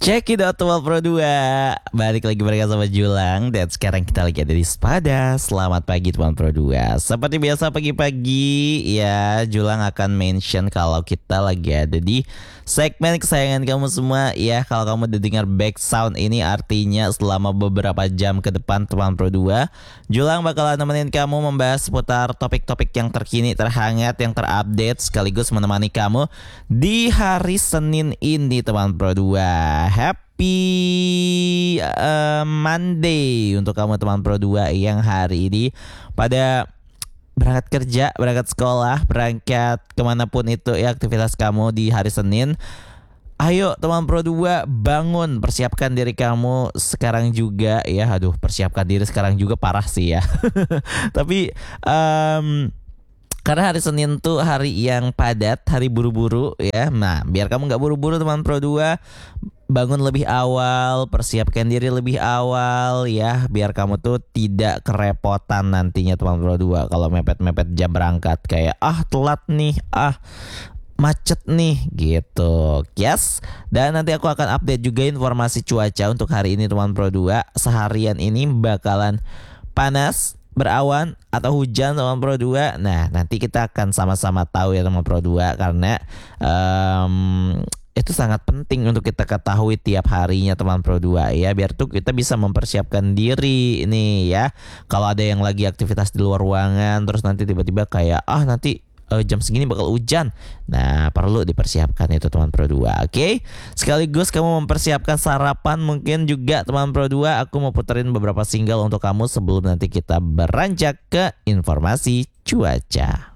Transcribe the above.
Check it out teman Pro 2. Balik lagi mereka sama Julang. Dan sekarang kita lagi ada di Spada. Selamat pagi teman Pro 2. Seperti biasa pagi-pagi ya, Julang akan mention kalau kita lagi ada di segmen kesayangan kamu semua ya. Kalau kamu udah dengar back sound ini, artinya selama beberapa jam ke depan teman Pro 2, Julang bakalan nemenin kamu membahas seputar topik-topik yang terkini, terhangat, yang terupdate, sekaligus menemani kamu di hari Senin ini teman Pro 2. Happy Monday untuk kamu teman Pro 2 yang hari ini pada berangkat kerja, berangkat sekolah, berangkat kemanapun itu ya aktivitas kamu di hari Senin. Ayo teman Pro 2, bangun, persiapkan diri kamu sekarang juga ya. Aduh, persiapkan diri sekarang juga parah sih ya. Tapi karena hari Senin tuh hari yang padat, hari buru-buru ya. Nah, biar kamu gak buru-buru teman Pro 2, bangun lebih awal, persiapkan diri lebih awal ya. Biar kamu tuh tidak kerepotan nantinya teman Pro 2 kalau mepet-mepet jam berangkat. Kayak telat nih, macet nih gitu. Yes. Dan nanti aku akan update juga informasi cuaca untuk hari ini teman Pro 2. Seharian ini bakalan panas, berawan atau hujan teman Pro 2. Nah, nanti kita akan sama-sama tahu ya teman Pro 2, karena itu sangat penting untuk kita ketahui tiap harinya teman Pro 2 ya, biar tuh kita bisa mempersiapkan diri ini ya. Kalau ada yang lagi aktivitas di luar ruangan terus nanti tiba-tiba kayak nanti jam segini bakal hujan. Nah, perlu dipersiapkan itu teman Pro 2. Oke? Sekaligus kamu mempersiapkan sarapan mungkin juga teman Pro 2. Aku mau puterin beberapa single untuk kamu sebelum nanti kita beranjak ke informasi cuaca.